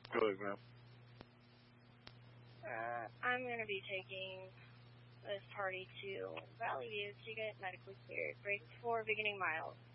Go ahead, ma'am. I'm going to be taking this party to Valley View to get medically cleared. Break 4 beginning miles.